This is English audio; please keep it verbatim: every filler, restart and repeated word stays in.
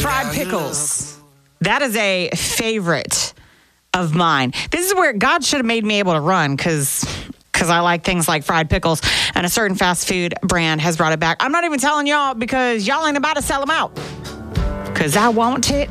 fried pickles. That is a favorite of mine. This is where God should have made me able to run because because I like things like fried pickles, and a certain fast food brand has brought it back. I'm not even telling y'all because y'all ain't about to sell them out because I want it